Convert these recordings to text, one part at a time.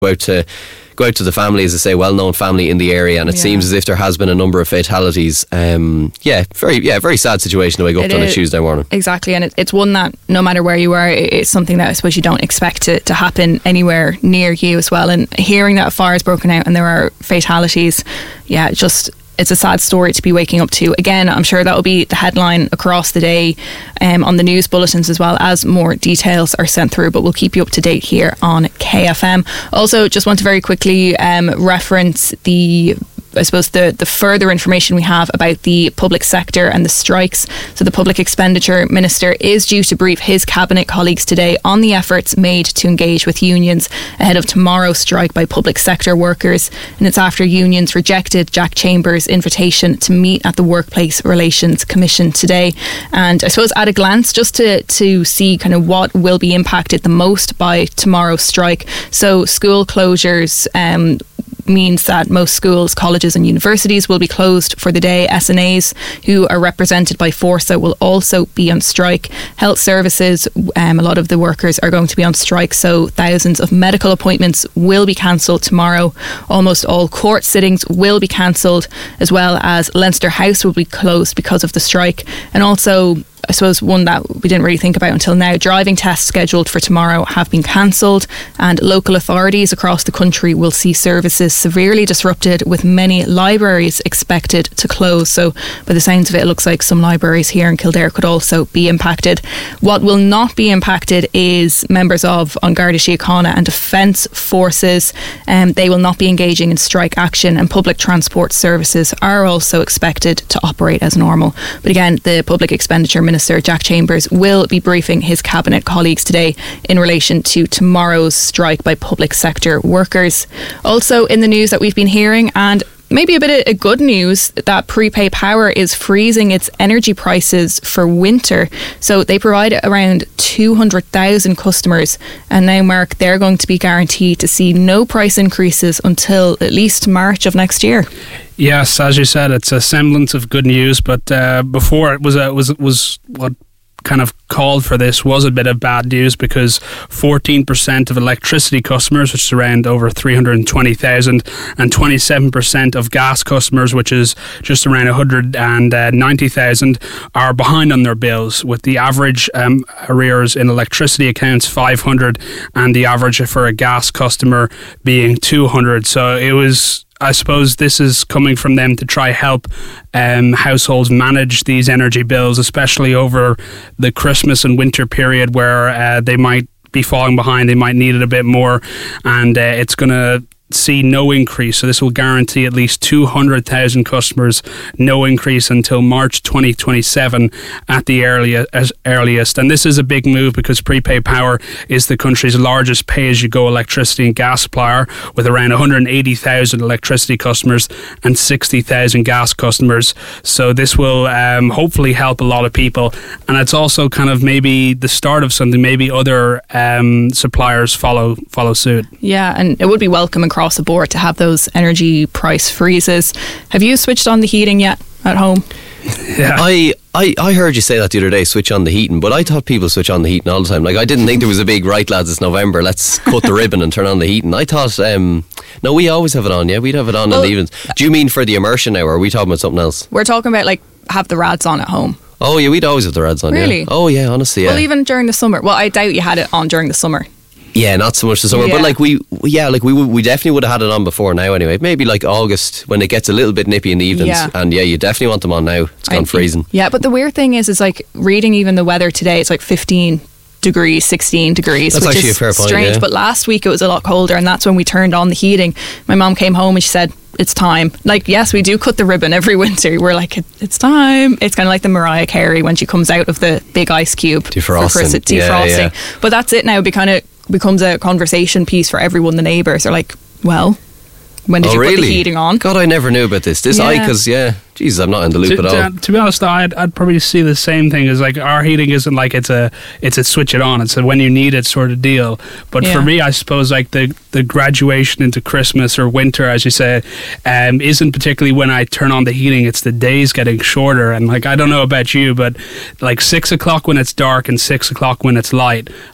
go out to the family, as I say, well-known family in the area, and it seems as if there has been a number of fatalities. Very sad situation to wake up on a Tuesday morning. Exactly, and it's one that no matter where you are, it's something that I suppose you don't expect to happen anywhere near you as well. And hearing that a fire has broken out and there are fatalities, it's a sad story to be waking up to. Again, I'm sure that will be the headline across the day on the news bulletins as well as more details are sent through, but we'll keep you up to date here on KFM. Also, just want to very quickly reference the further information we have about the public sector and the strikes. So the Public Expenditure Minister is due to brief his cabinet colleagues today on the efforts made to engage with unions ahead of tomorrow's strike by public sector workers. And it's after unions rejected Jack Chambers' invitation to meet at the Workplace Relations Commission today. And I suppose at a glance, just to see kind of what will be impacted the most by tomorrow's strike. So school closures means that most schools, colleges and universities will be closed for the day. SNAs, who are represented by Forsa, will also be on strike. Health services, a lot of the workers are going to be on strike, so thousands of medical appointments will be cancelled tomorrow. Almost all court sittings will be cancelled, as well as Leinster House will be closed because of the strike. And also, I suppose one that we didn't really think about until now, driving tests scheduled for tomorrow have been cancelled, and local authorities across the country will see services severely disrupted, with many libraries expected to close. So by the sounds of it, it looks like some libraries here in Kildare could also be impacted. What will not be impacted is members of An Garda Síochána and Defence Forces. They will not be engaging in strike action, and public transport services are also expected to operate as normal. But again, the Public Expenditure Minister Jack Chambers will be briefing his cabinet colleagues today in relation to tomorrow's strike by public sector workers. Also in the news that we've been hearing, and maybe a bit of good news, that Prepay Power is freezing its energy prices for winter. So they provide around 200,000 customers, and now, Mark, they're going to be guaranteed to see no price increases until at least March of next year. Yes, as you said, it's a semblance of good news, but before it was what kind of called for this was a bit of bad news, because 14% of electricity customers, which is around over 320,000, and 27% of gas customers, which is just around 190,000, are behind on their bills, with the average arrears in electricity accounts 500 and the average for a gas customer being 200. So it was, I suppose this is coming from them to try help households manage these energy bills, especially over the Christmas and winter period where they might be falling behind, they might need it a bit more, and it's going to see no increase. So this will guarantee at least 200,000 customers no increase until March 2027 at the earliest. And this is a big move because Prepay Power is the country's largest pay-as-you-go electricity and gas supplier, with around 180,000 electricity customers and 60,000 gas customers. So this will hopefully help a lot of people, and it's also kind of maybe the start of something. Maybe other suppliers follow suit. Yeah, and it would be welcome across the board to have those energy price freezes. Have you switched on the heating yet at home? Yeah. I heard you say that the other day, switch on the heating, but I thought people switch on the heating all the time. Like, I didn't think there was a big, right lads, it's November, let's cut the ribbon and turn on the heating. I thought, no, we always have it on, yeah, we'd have it on in the evenings. Do you mean for the immersion now, or are we talking about something else? We're talking about, like, have the rads on at home. Oh yeah, we'd always have the rads on. Really? Yeah. Oh yeah, honestly, yeah. Well, even during the summer. Well, I doubt you had it on during the summer. Yeah, not so much the summer, but like we definitely would have had it on before now anyway. Maybe like August, when it gets a little bit nippy in the evenings. Yeah. And yeah, you definitely want them on now. It's gone freezing. Yeah, but the weird thing is like reading even the weather today, it's like 15 degrees, 16 degrees, that's which actually is a fair point, strange. Yeah. But last week it was a lot colder, and that's when we turned on the heating. My mum came home and she said, it's time. Like, yes, we do cut the ribbon every winter. We're like, it's time. It's kind of like the Mariah Carey when she comes out of the big ice cube defrosting. Yeah. But that's it now. It kind of becomes a conversation piece for everyone. The neighbours are like, well, when did you put the heating on? God, I never knew about this. Because Jesus, I'm not in the loop at all. To be honest, I'd probably see the same thing as, like, our heating isn't like it's a switch it on. It's a when you need it sort of deal. But for me, I suppose, like, the graduation into Christmas or winter, as you say, isn't particularly when I turn on the heating. It's the days getting shorter. And, like, I don't know about you, but like 6 o'clock when it's dark and 6 o'clock when it's light,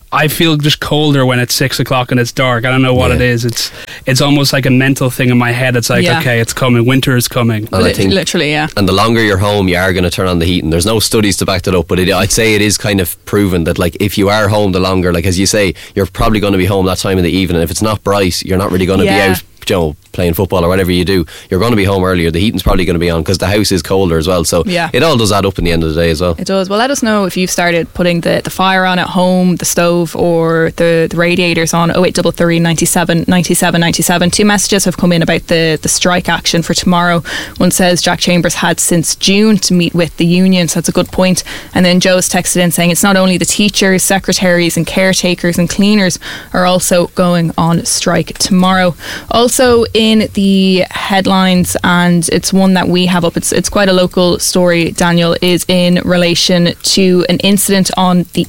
I feel just colder when it's 6 o'clock and it's dark. I don't know what it is. It's almost like a mental thing in my head. It's like, okay, it's coming. Winter is coming. And I think, literally, yeah. And the longer you're home, you are going to turn on the heat. And there's no studies to back that up, but I'd say it is kind of proven that, like, if you are home the longer, like as you say, you're probably going to be home that time of the evening. If it's not bright, you're not really going to be out, playing football or whatever you do. You're going to be home earlier. The heating's probably going to be on because the house is colder as well. So it all does add up in the end of the day as well. It does. Well, let us know if you've started putting the fire on at home, the stove, or the radiators on. 0833 97 97 97. 2 messages have come in about the strike action for tomorrow. One says Jack Chambers had since June to meet with the unions. That's a good point. And then Joe's texted in saying it's not only the teachers, secretaries and caretakers and cleaners are also going on strike tomorrow. Also in the headlines, and it's one that we have up, it's quite a local story, Daniel, is in relation to an incident on the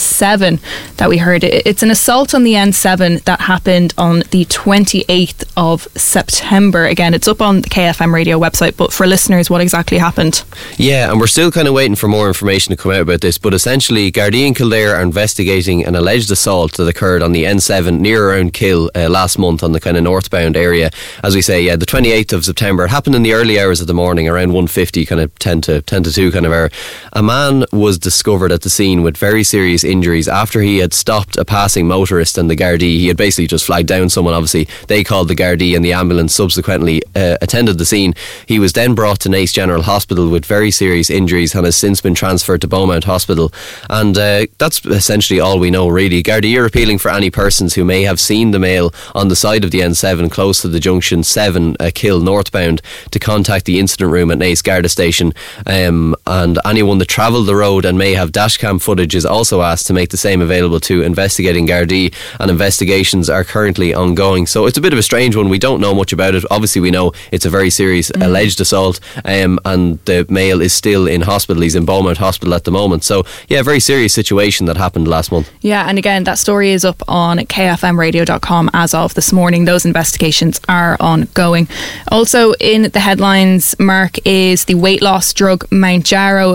N7 that we heard. It's an assault on the N7 that happened on the 28th of September. Again, it's up on the KFM radio website, but for listeners, what exactly happened? Yeah, and we're still kind of waiting for more information to come out about this, but essentially Gardaí and Kildare are investigating an alleged assault that occurred on the N7 near around Kill last month on the kind of northbound area. As we say, the 28th of September. It happened in the early hours of the morning, around 1:50, kind of 10 to 2 kind of hour. A man was discovered at the scene with very serious injuries after he had stopped a passing motorist and the Gardaí. He had basically just flagged down someone. Obviously, they called the Gardaí and the ambulance subsequently attended the scene. He was then brought to Naas General Hospital with very serious injuries and has since been transferred to Beaumont Hospital. And that's essentially all we know, really. Gardaí are appealing for any persons who may have seen the male on the side of the N7 close to the junction 7 Kill northbound to contact the incident room at Naas Garda Station, and anyone that travelled the road and may have dashcam footage is also asked to make the same available to investigating Gardaí, and investigations are currently ongoing. So it's a bit of a strange one. We don't know much about it. Obviously we know it's a very serious alleged assault, and the male is still in hospital. He's in Beaumont Hospital at the moment. So yeah, very serious situation that happened last month. Yeah, and again, that story is up on kfmradio.com as of this morning. Those investigations are ongoing. Also in the headlines, Mark, is the weight loss drug Mounjaro.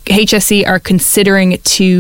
HSE are considering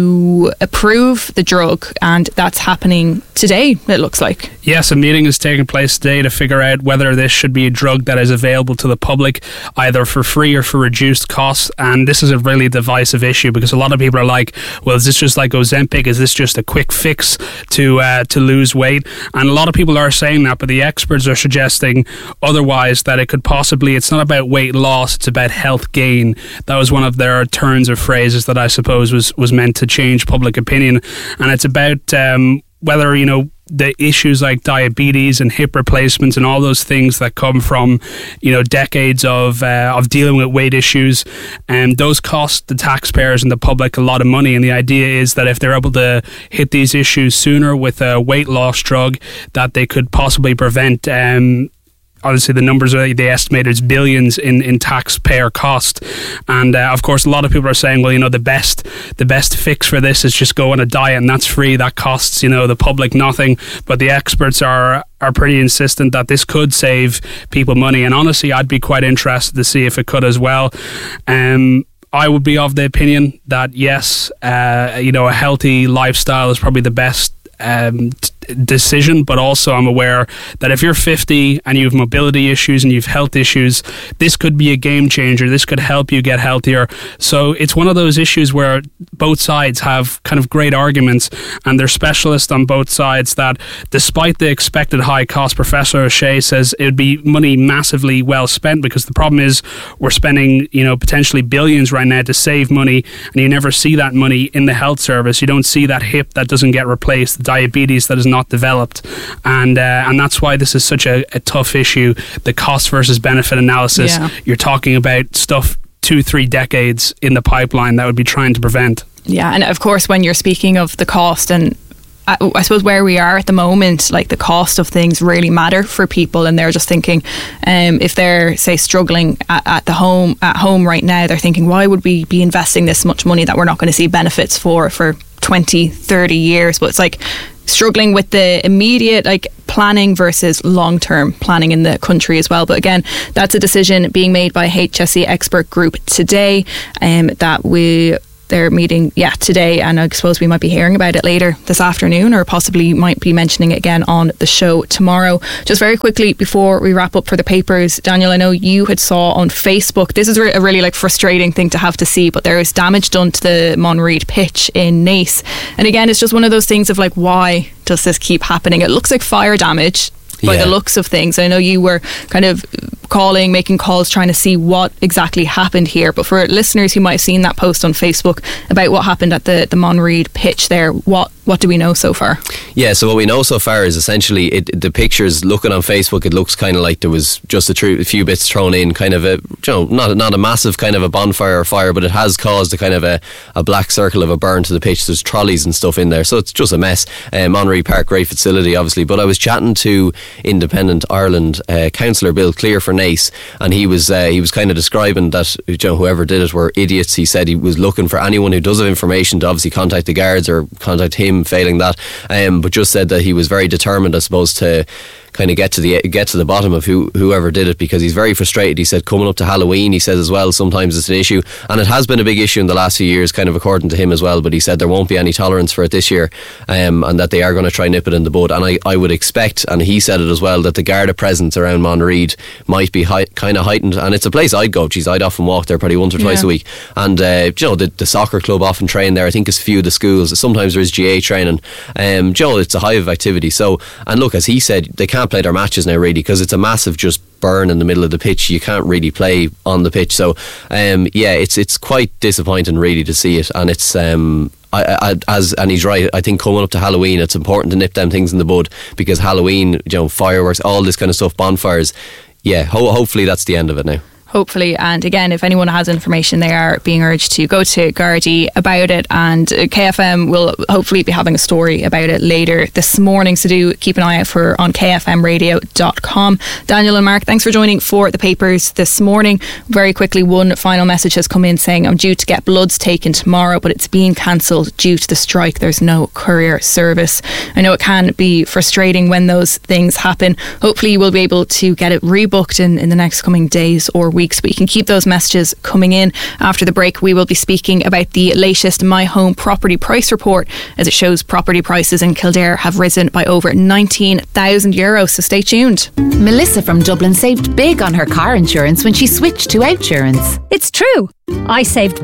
to approve the drug, and that's happening today, it looks like. Yes, a meeting is taking place today to figure out whether this should be a drug that is available to the public either for free or for reduced costs. And this is a really divisive issue because a lot of people are like, well, is this just like Ozempic? Is this just a quick fix to lose weight? And a lot of people are saying that, but the experts are suggesting otherwise, that it could possibly, it's not about weight loss, it's about health gain. That was one of their turns of phrases that I suppose was meant to change public opinion. And it's about whether, the issues like diabetes and hip replacements and all those things that come from, decades of dealing with weight issues, and those cost the taxpayers and the public a lot of money. And the idea is that if they're able to hit these issues sooner with a weight loss drug, that they could possibly prevent obviously the numbers are, they estimate it's billions in taxpayer cost. And of course a lot of people are saying, well, the best fix for this is just go on a diet, and that's free, that costs the public nothing. But the experts are pretty insistent that this could save people money, and honestly I'd be quite interested to see if it could as well. I would be of the opinion that yes, a healthy lifestyle is probably the best decision, but also I'm aware that if you're 50 and you have mobility issues and you have health issues, this could be a game changer. This could help you get healthier. So it's one of those issues where both sides have kind of great arguments, and they're specialists on both sides, that despite the expected high cost, Professor O'Shea says it would be money massively well spent, because the problem is we're spending potentially billions right now to save money, and you never see that money in the health service. You don't see that hip that doesn't get replaced, the diabetes that is not developed, and that's why this is such a tough issue. The cost versus benefit analysis, you're talking about stuff 2-3 decades in the pipeline that would be trying to prevent. Yeah, and of course when you're speaking of the cost, and I suppose where we are at the moment, like the cost of things really matter for people, and they're just thinking, if they're say struggling at home right now, they're thinking, why would we be investing this much money that we're not going to see benefits for 20-30 years? But it's like struggling with the immediate planning versus long-term planning in the country as well. But again, that's a decision being made by HSE expert group today, that They're meeting today, and I suppose we might be hearing about it later this afternoon, or possibly might be mentioning it again on the show tomorrow. Just very quickly before we wrap up for the papers, Daniel, I know you had saw on Facebook, this is a really frustrating thing to have to see, but there is damage done to the Monreid pitch in Naas, and again it's just one of those things of why does this keep happening? It looks like fire damage by the looks of things. I know you were kind of making calls, trying to see what exactly happened here. But for listeners who might have seen that post on Facebook about what happened at the Monreid pitch there, what do we know so far? Yeah, so what we know so far is essentially the pictures looking on Facebook, it looks kind of like there was just a few bits thrown in, kind of not a massive kind of a bonfire or fire, but it has caused a kind of a black circle of a burn to the pitch. There's trolleys and stuff in there, so it's just a mess. Monreid Park, great facility obviously, but I was chatting to Independent Ireland councillor Bill Clear for Naas, and he was kind of describing that whoever did it were idiots. He said he was looking for anyone who does have information to obviously contact the guards or contact him failing that, but just said that he was very determined, I suppose, to kind of get to the bottom of whoever did it, because he's very frustrated. He said coming up to Halloween, he says as well, sometimes it's an issue, and it has been a big issue in the last few years, kind of according to him as well, but he said there won't be any tolerance for it this year, and that they are going to try nip it in the bud. And I would expect, and he said it as well, that the Garda presence around Monreid might be kind of heightened, and it's a place I'd go. I'd often walk there probably once or twice a week, and the soccer club often train there. I think it's a few of the schools, sometimes there is GA training. It's a hive of activity. So, and look, as he said, they can't play their matches now really, because it's a massive just burn in the middle of the pitch. You can't really play on the pitch, so it's quite disappointing really to see it. And it's and he's right, I think coming up to Halloween it's important to nip them things in the bud, because Halloween, fireworks, all this kind of stuff, bonfires, hopefully that's the end of it now. Hopefully. And again, if anyone has information, they are being urged to go to Gardaí about it, and KFM will hopefully be having a story about it later this morning, so do keep an eye out for on kfmradio.com. Daniel and Mark, thanks for joining for the papers this morning. Very quickly, one final message has come in saying, I'm due to get bloods taken tomorrow, but it's being cancelled due to the strike. There's no courier service. I know it can be frustrating when those things happen. Hopefully you will be able to get it rebooked in the next coming days or weeks, but you can keep those messages coming in. After the break, we will be speaking about the latest My Home property price report, as it shows property prices in Kildare have risen by over €19,000, so stay tuned. Melissa from Dublin saved big on her car insurance when she switched to Outsurance. It's true. I saved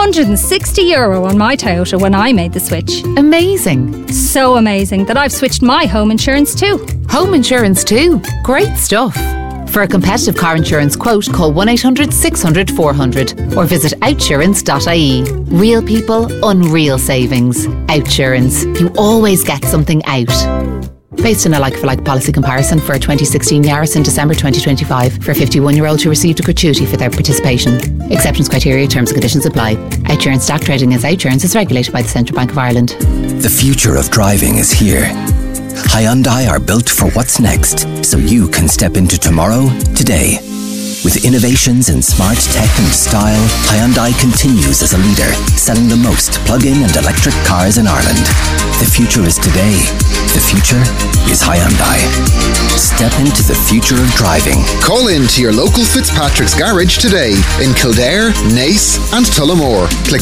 €160 on my Toyota when I made the switch. Amazing. So amazing that I've switched my home insurance too. Home insurance too? Great stuff. For a competitive car insurance quote, call 1-800-600-400 or visit outsurance.ie. Real people, unreal savings. Outsurance. You always get something out. Based on a like-for-like policy comparison for a 2016 Yaris in December 2025 for 51-year-olds who received a gratuity for their participation. Acceptance criteria, terms and conditions apply. Outsurance stock trading as Outsurance is regulated by the Central Bank of Ireland. The future of driving is here. Hyundai are built for what's next, so you can step into tomorrow, today. With innovations in smart tech and style, Hyundai continues as a leader, selling the most plug-in and electric cars in Ireland. The future is today. The future is Hyundai. Step into the future of driving. Call in to your local Fitzpatrick's Garage today in Kildare, Naas and Tullamore. Click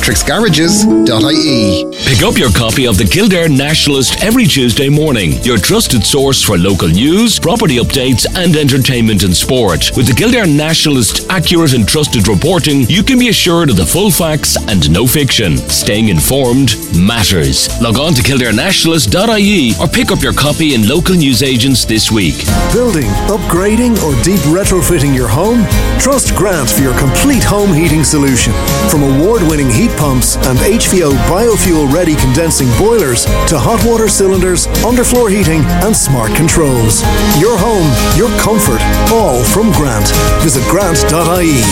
fitzpatricksgarages.ie. Pick up your copy of the Kildare Nationalist every Tuesday morning, your trusted source for local news, property updates and entertainment and sport. With the Kildare Nationalist accurate and trusted reporting, you can be assured of the full facts and no fiction. Staying informed matters. Log on to kildarenationalist.ie or pick up your copy in local newsagents this week. Building, upgrading or deep retrofitting your home? Trust Grant for your complete home heating solution. From award-winning heat pumps and HVO biofuel-ready condensing boilers to hot water cylinders, underfloor heating and smart controls. Your home, your comfort, all from Grant. Visit grant.ie.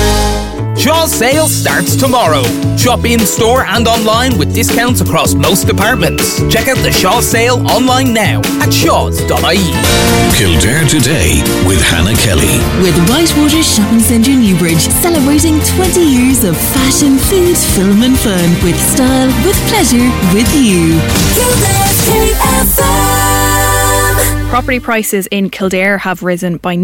Shaw's sale starts tomorrow. Shop in store and online with discounts across most departments. Check out the Shaw sale online now at shaws.ie. Kildare Today with Hannah Kelly. With Whitewater Shopping Centre Newbridge, celebrating 20 years of fashion, food, film and fun. With style, with pleasure, with you. Kildare KFM. Property prices in Kildare have risen by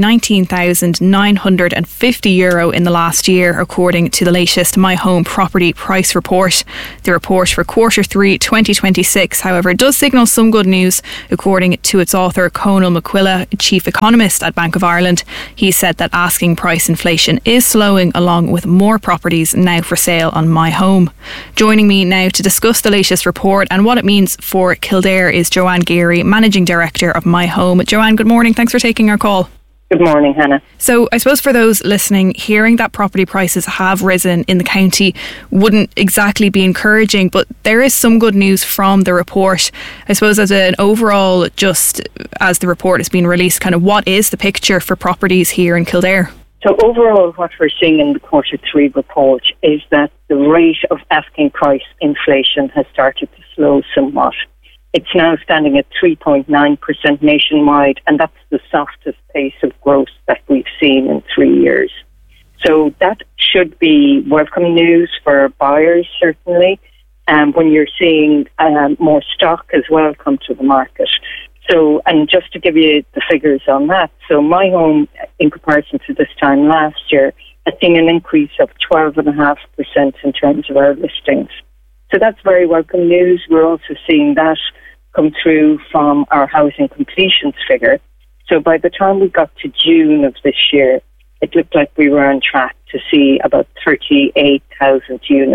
€19,950 in the last year, according to the latest My Home Property Price Report. The report for Q3 2026, however, does signal some good news, according to its author Conal McQuilla, Chief Economist at Bank of Ireland. He said that asking price inflation is slowing, along with more properties now for sale on My Home. Joining me now to discuss the latest report and what it means for Kildare is Joanne Geary, Managing Director of My Home. Joanne, good morning. Thanks for taking our call. Good morning, Hannah. So I suppose for those listening, hearing that property prices have risen in the county wouldn't exactly be encouraging, but there is some good news from the report. I suppose as an overall, just as the report has been released, kind of what is the picture for properties here in Kildare? So overall, what we're seeing in the Q3 report is that the rate of asking price inflation has started to slow somewhat. It's now standing at 3.9% nationwide, and that's the softest pace of growth that we've seen in 3 years. So that should be welcome news for buyers, certainly, when you're seeing more stock as well come to the market. So, and just to give you the figures on that, so My Home, in comparison to this time last year, has seen an increase of 12.5% in terms of our listings. So that's very welcome news. We're also seeing that come through from our housing completions figure. So by the time we got to June of this year, it looked like we were on track to see about 38,000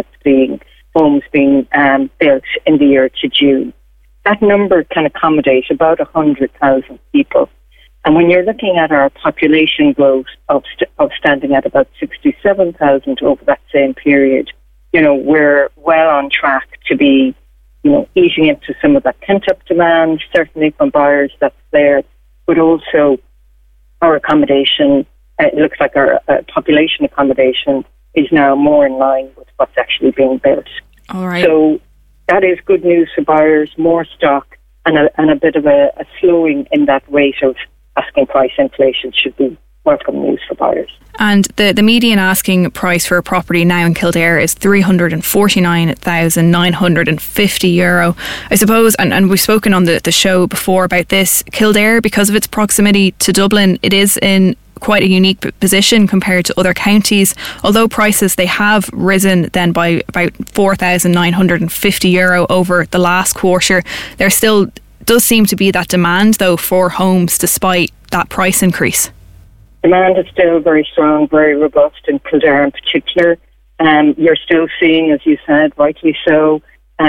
homes being built in the year to June. That number can accommodate about 100,000 people. And when you're looking at our population growth of standing at about 67,000 over that same period, we're well on track to be, eating into some of that pent-up demand, certainly from buyers that's there, but also our accommodation, it looks like our population accommodation is now more in line with what's actually being built. All right. So that is good news for buyers, more stock, and a bit of a slowing in that rate of asking price inflation should be welcome news for buyers. And the median asking price for a property now in Kildare is €349,950. I suppose, and we've spoken on the show before about this, Kildare, because of its proximity to Dublin, it is in quite a unique position compared to other counties. Although prices, they have risen then by about €4,950 over the last quarter, there still does seem to be that demand, though, for homes despite that price increase. Demand is still very strong, very robust in Kildare in particular. You're still seeing, as you said, rightly so,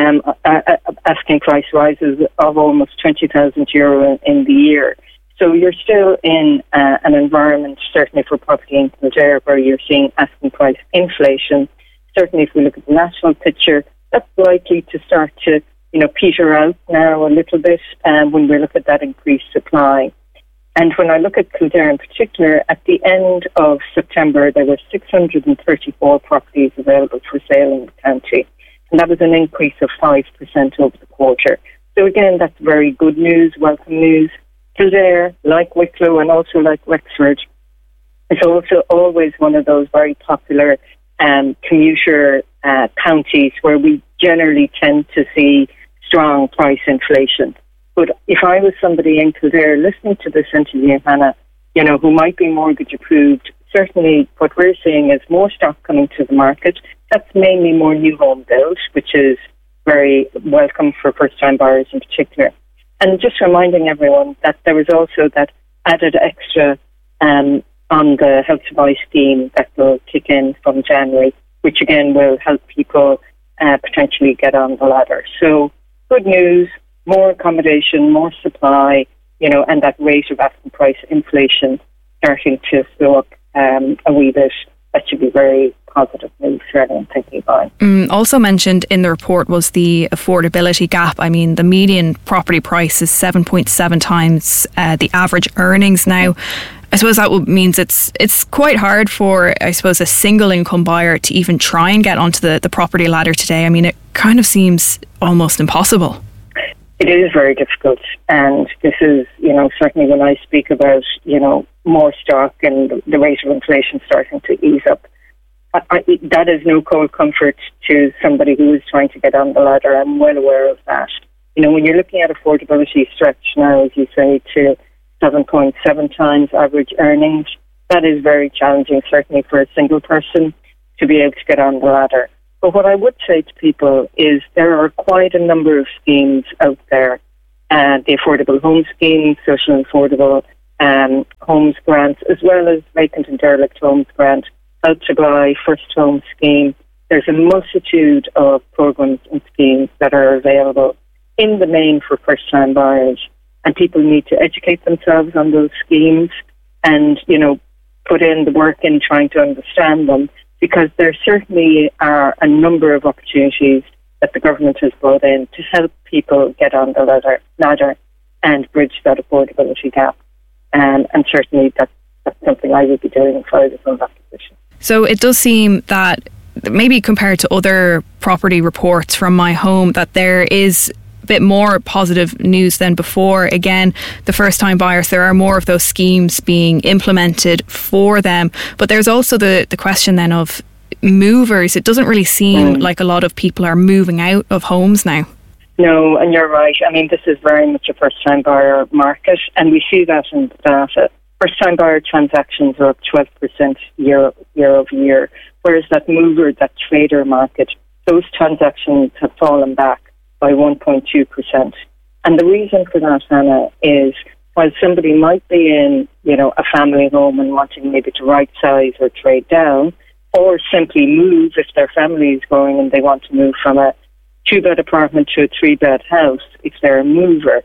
asking price rises of almost €20,000 in the year. So you're still in an environment, certainly for property in Kildare, where you're seeing asking price inflation. Certainly if we look at the national picture, that's likely to start to peter out now a little bit when we look at that increased supply. And when I look at Kildare in particular, at the end of September, there were 634 properties available for sale in the county. And that was an increase of 5% over the quarter. So again, that's very good news, welcome news. Kildare, like Wicklow and also like Wexford, is also always one of those very popular commuter counties where we generally tend to see strong price inflation. But if I was somebody in Kildare listening to this interview, Hannah, who might be mortgage approved, certainly what we're seeing is more stock coming to the market. That's mainly more new home build, which is very welcome for first-time buyers in particular. And just reminding everyone that there was also that added extra on the Help to Buy scheme that will kick in from January, which again will help people potentially get on the ladder. So good news. More accommodation, more supply, and that rate of asking price inflation starting to slow up a wee bit. That should be very positive news for anyone thinking about it. Also mentioned in the report was the affordability gap. I mean, the median property price is 7.7 times the average earnings now. I suppose that means it's quite hard for, I suppose, a single income buyer to even try and get onto the property ladder today. I mean, it kind of seems almost impossible. It is very difficult, and this is, certainly when I speak about, more stock and the rate of inflation starting to ease up, that is no cold comfort to somebody who is trying to get on the ladder. I'm well aware of that. When you're looking at affordability stretch now, as you say, to 7.7 times average earnings. That is very challenging, certainly for a single person, to be able to get on the ladder. But what I would say to people is there are quite a number of schemes out there. The Affordable Home Scheme, Social and Affordable Homes Grant, as well as Vacant and Derelict Homes Grant, Help to Buy, First Home Scheme. There's a multitude of programs and schemes that are available in the main for first-time buyers. And people need to educate themselves on those schemes and, put in the work in trying to understand them, because there certainly are a number of opportunities that the government has brought in to help people get on the ladder and bridge that affordability gap. And certainly that's something I would be doing if I was in that position. So it does seem that maybe compared to other property reports from My Home, that there is bit more positive news than before. Again, the first-time buyers, there are more of those schemes being implemented for them. But there's also the question then of movers. It doesn't really seem like a lot of people are moving out of homes now. No, and you're right. I mean, this is very much a first-time buyer market, and we see that in the data. First-time buyer transactions are up 12% year over year, whereas that mover, that trader market, those transactions have fallen back by 1.2%. And the reason for that, Hannah, is while somebody might be in, a family home and wanting maybe to right size or trade down, or simply move if their family is growing and they want to move from a 2-bed apartment to a 3-bed house, if they're a mover,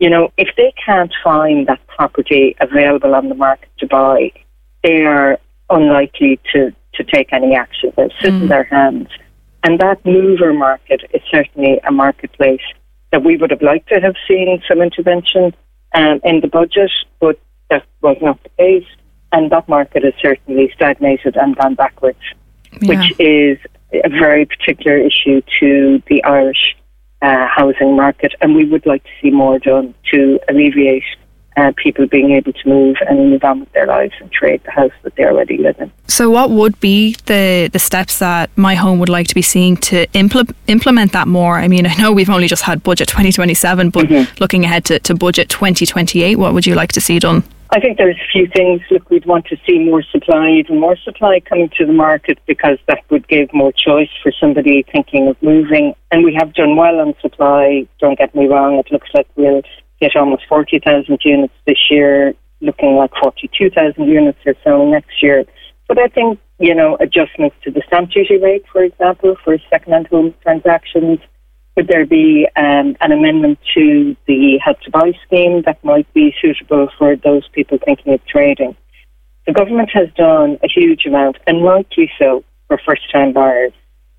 if they can't find that property available on the market to buy, they are unlikely to take any action. They'll sit in their hands. And that mover market is certainly a marketplace that we would have liked to have seen some intervention in the budget, but that was not the case. And that market has certainly stagnated and gone backwards, which is a very particular issue to the Irish housing market. And we would like to see more done to alleviate people being able to move and move on with their lives and trade the house that they already live in. So what would be the steps that My Home would like to be seeing to implement that more? I mean, I know we've only just had Budget 2027, but looking ahead to Budget 2028, what would you like to see done? I think there's a few things. Look, we'd want to see more supply, even more supply coming to the market, because that would give more choice for somebody thinking of moving. And we have done well on supply, don't get me wrong. It looks like we'll get almost 40,000 units this year, looking like 42,000 units or so next year. But I think, adjustments to the stamp duty rate, for example, for second-hand home transactions. Could there be an amendment to the Help to Buy scheme that might be suitable for those people thinking of trading? The government has done a huge amount, and rightly so, for first-time buyers,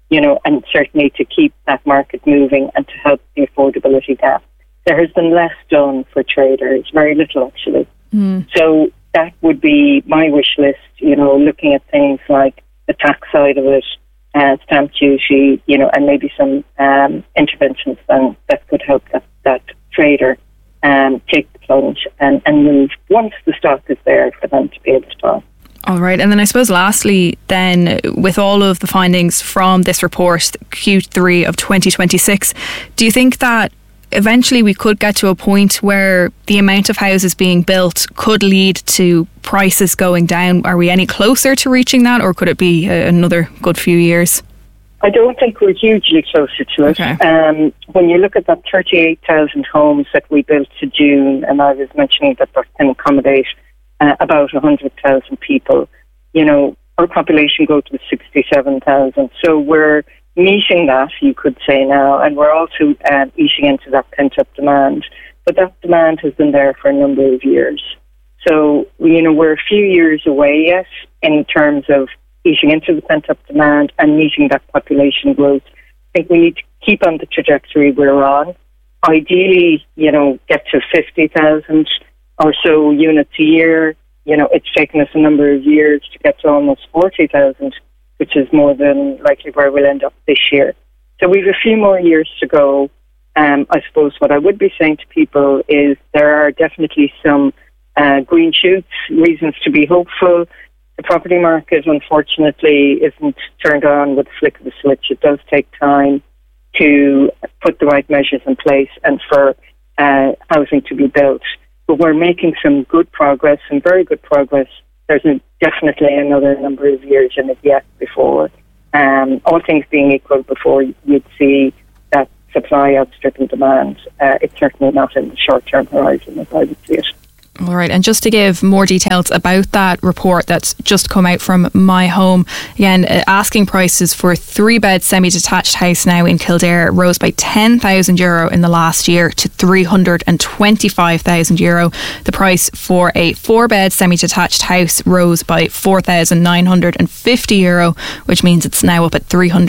and certainly to keep that market moving and to help the affordability gap. There has been less done for traders, very little actually. So that would be my wish list, looking at things like the tax side of it, stamp duty, and maybe some interventions then that could help that trader take the plunge and move once the stock is there for them to be able to buy. All right. And then I suppose lastly, then, with all of the findings from this report, Q3 of 2026, do you think that eventually we could get to a point where the amount of houses being built could lead to prices going down? Are we any closer to reaching that, or could it be another good few years? I don't think we're hugely closer to it. Okay. When you look at that 38,000 homes that we built to June, and I was mentioning that can accommodate about 100,000 people, our population growth was 67,000. So we're meeting that, you could say now, and we're also eating into that pent-up demand. But that demand has been there for a number of years. So, we're a few years away yet in terms of eating into the pent-up demand and meeting that population growth. I think we need to keep on the trajectory we're on. Ideally, get to 50,000 or so units a year. It's taken us a number of years to get to almost 40,000, which is more than likely where we'll end up this year. So we've a few more years to go. I suppose what I would be saying to people is there are definitely some green shoots, reasons to be hopeful. The property market, unfortunately, isn't turned on with the flick of a switch. It does take time to put the right measures in place and for housing to be built. but we're making some good progress, some very good progress. There's definitely another number of years in it yet before, all things being equal, before you'd see that supply outstripping demand. It's certainly not in the short-term horizon as I would see it. All right, and just to give more details about that report that's just come out from My Home, again, asking prices for a 3-bed semi-detached house now in Kildare rose by €10,000 in the last year to €325,000. The price for a 4-bed semi-detached house rose by €4,950, which means it's now up at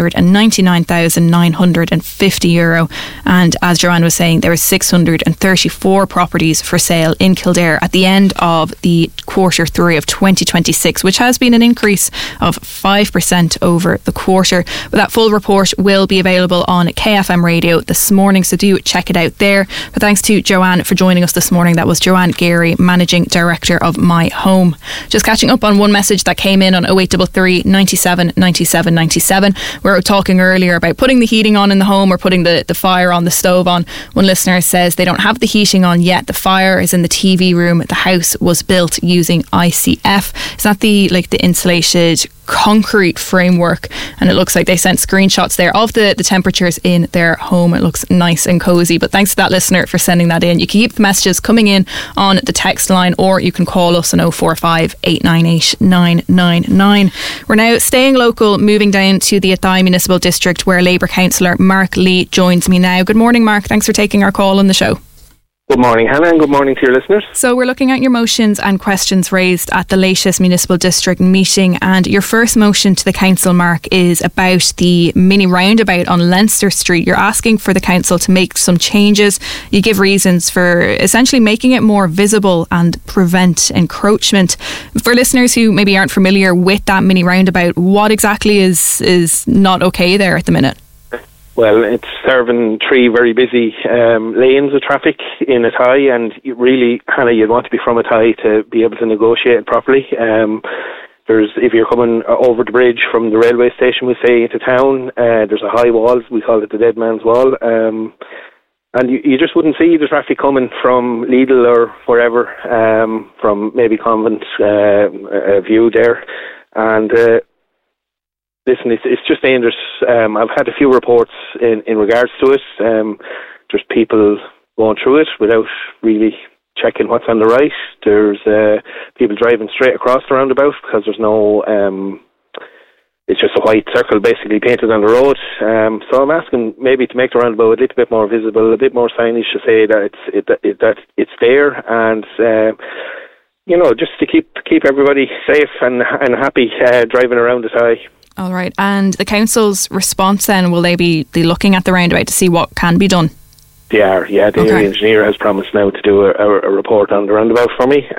€399,950. And as Joanne was saying, there are 634 properties for sale in Kildare at the end of the quarter 3 of 2026, which has been an increase of 5% over the quarter. But that full report will be available on KFM Radio this morning, so do check it out there. But thanks to Joanne for joining us this morning. That was Joanne Geary, Managing Director of My Home. Just catching up on one message that came in on 0833 97 97 97. We were talking earlier about putting the heating on in the home or putting the fire on, the stove on. One listener says they don't have the heating on yet. The fire is in the TV room. The house was built using ICF. It's not the insulated concrete framework, and it looks like they sent screenshots there of the temperatures in their home. It looks nice and cozy. But thanks to that listener for sending that in. You can keep the messages coming in on the text line, or you can call us on 045 898 999. We're now staying local, moving down to the Athy Municipal District, where Labour Councillor Mark Lee joins me now. Good morning, Mark. Thanks for taking our call on the show. Good morning, Hannah, and good morning to your listeners. So we're looking at your motions and questions raised at the latest Municipal District meeting, and your first motion to the Council, Mark, is about the mini roundabout on Leinster Street. You're asking for the Council to make some changes. You give reasons for essentially making it more visible and prevent encroachment. For listeners who maybe aren't familiar with that mini roundabout, what exactly is not okay there at the minute? Well, it's serving 3 very busy lanes of traffic in Athy, and really, Hannah, you'd want to be from Athy to be able to negotiate it properly. If you're coming over the bridge from the railway station, we say, into town, there's a high wall, we call it the Dead Man's Wall, and you just wouldn't see the traffic coming from Lidl or wherever, from maybe Convent View there, and listen, it's just dangerous. I've had a few reports in regards to it. There's people going through it without really checking what's on the right. There's people driving straight across the roundabout because there's no... it's just a white circle basically painted on the road. So I'm asking maybe to make the roundabout a little bit more visible, a bit more signage to say that it's there, and... just to keep everybody safe and happy driving around Athy. All right. And the Council's response then, will they be looking at the roundabout to see what can be done? They are, yeah. The area engineer has promised now to do a report on the roundabout for me,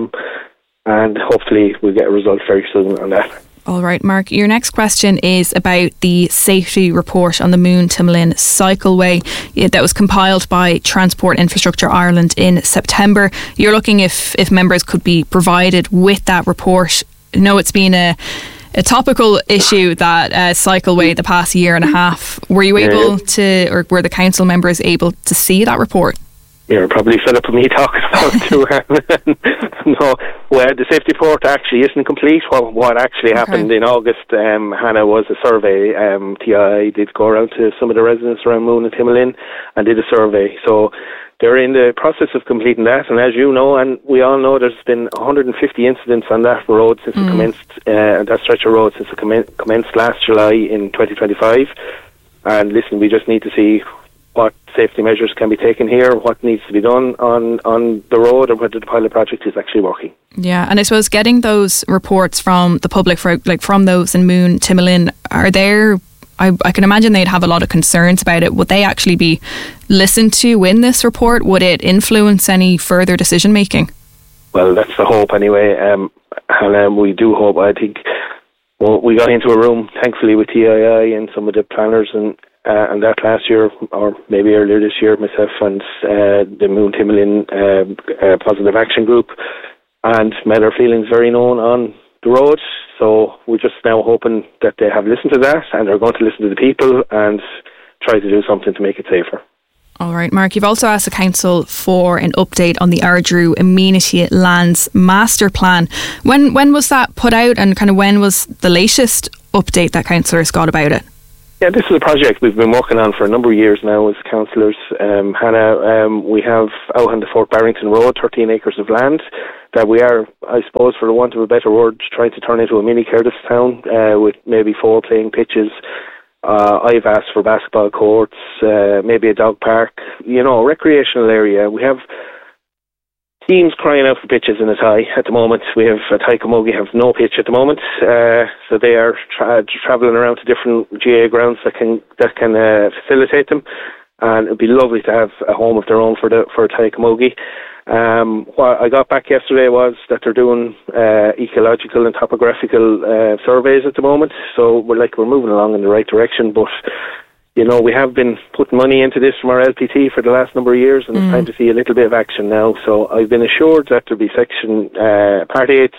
and hopefully we'll get a result very soon on that. All right, Mark, your next question is about the safety report on the Moon Timlin cycleway that was compiled by Transport Infrastructure Ireland in September. You're looking if members could be provided with that report. I know it's been a topical issue, that cycleway, the past year and a half. Were you able to, or were the council members able to see that report? You're probably fed up with me talking about it too. No, well, the safety report actually isn't complete. What actually happened in August, Hannah, was a survey. TI did go around to some of the residents around Moon and Timlin and did a survey. So they're in the process of completing that, and as you know, and we all know, there's been 150 incidents on that road since it commenced, that stretch of road since it commenced last July in 2025. And listen, we just need to see what safety measures can be taken here, what needs to be done on the road, or whether the pilot project is actually working. Yeah, and I suppose getting those reports from the public, from those in Moon, Timlin, are there... I can imagine they'd have a lot of concerns about it. Would they actually be listened to in this report? Would it influence any further decision making? Well, that's the hope anyway. And we do hope. I think we got into a room, thankfully, with TII and some of the planners and that last year, or maybe earlier this year, myself and the Moon Timlin Positive Action Group, and made our feelings very known on the road. So we're just now hoping that they have listened to that, and they're going to listen to the people and try to do something to make it safer. All right, Mark, you've also asked the council for an update on the Ardrew Amenity Lands Master Plan. When was that put out, and kind of when was the latest update that councillors got about it? Yeah, this is a project we've been working on for a number of years now as councillors. Hannah, we have out on the Fort Barrington Road 13 acres of land that we are, I suppose, for the want of a better word, trying to turn into a mini Curtistown with maybe 4 playing pitches. I've asked for basketball courts, maybe a dog park, recreational area. We have teams crying out for pitches in Athy at the moment. We have Athy Camogie have no pitch at the moment, so they are travelling around to different GA grounds that can facilitate them. And it'd be lovely to have a home of their own for Athy Camogie. What I got back yesterday was that they're doing ecological and topographical surveys at the moment, so we're moving along in the right direction. But we have been putting money into this from our LPT for the last number of years, and it's time to see a little bit of action now. So I've been assured that there'll be Part 8,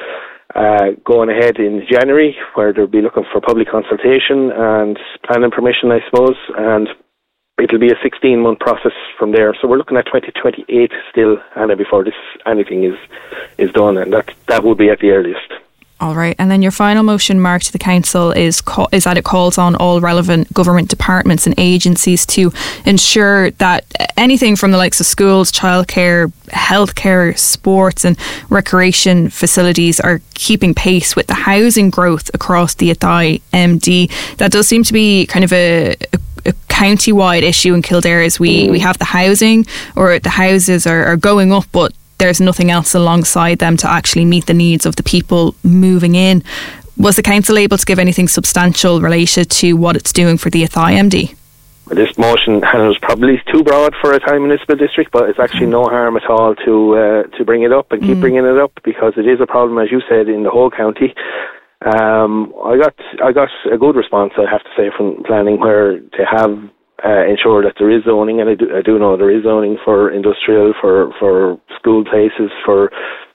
going ahead in January, where they'll be looking for public consultation and planning permission, I suppose, and it'll be a 16-month process from there. So we're looking at 2028 still, Anna, before anything is done, and that would be at the earliest. All right, and then your final motion, Mark, to the council is that it calls on all relevant government departments and agencies to ensure that anything from the likes of schools, childcare, healthcare, sports and recreation facilities are keeping pace with the housing growth across the Athy MD. That does seem to be kind of a county-wide issue in Kildare, as we have the housing, or the houses are going up, but there's nothing else alongside them to actually meet the needs of the people moving in. Was the council able to give anything substantial related to what it's doing for the Athy MD? This motion was probably too broad for a Athy Municipal District, but it's actually no harm at all to bring it up and keep bringing it up, because it is a problem, as you said, in the whole county. I got a good response, I have to say, from planning, where they have ensure that there is zoning, and I do know there is zoning for industrial, for school places, for